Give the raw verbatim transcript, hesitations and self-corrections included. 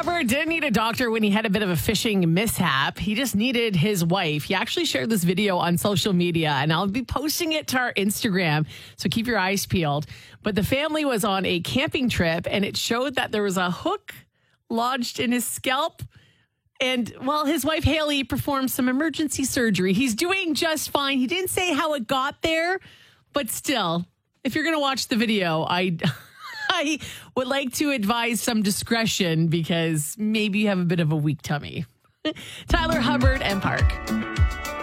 Hubbard didn't need a doctor when he had a bit of a fishing mishap. He just needed his wife. He actually shared this video on social media, and I'll be posting it to our Instagram, so keep your eyes peeled. But the family was on a camping trip, and it showed that there was a hook lodged in his scalp. And while his wife, Haley, performed some emergency surgery, he's doing just fine. He didn't say how it got there, but still, if you're going to watch the video, I... I would like to advise some discretion because maybe you have a bit of a weak tummy. Tyler Hubbard and Park.